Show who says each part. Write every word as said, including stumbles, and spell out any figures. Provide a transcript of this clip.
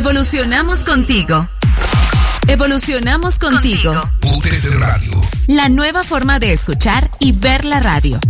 Speaker 1: Evolucionamos contigo. Evolucionamos contigo.
Speaker 2: U T C Radio.
Speaker 1: La nueva forma de escuchar y ver la radio.